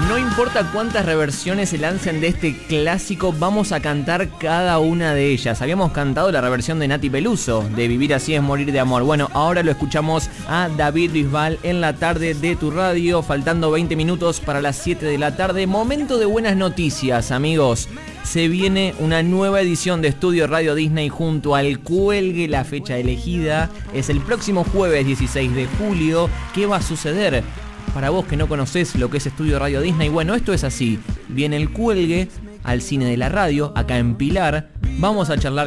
No importa cuántas reversiones se lancen de este clásico, vamos a cantar cada una de ellas. Habíamos cantado la reversión de Nati Peluso, de Vivir así es morir de amor. Bueno, ahora lo escuchamos a David Bisbal en la tarde de tu radio, faltando 20 minutos para las 7 de la tarde. Momento de buenas noticias, amigos. Se viene una nueva edición de Estudio Radio Disney junto al Cuelgue. La fecha elegida es el próximo jueves 16 de julio. ¿Qué va a suceder? Para vos que no conocés lo que es Estudio Radio Disney, bueno, esto es así. Viene el Cuelgue al Cine de la Radio, acá en Pilar. Vamos a charlar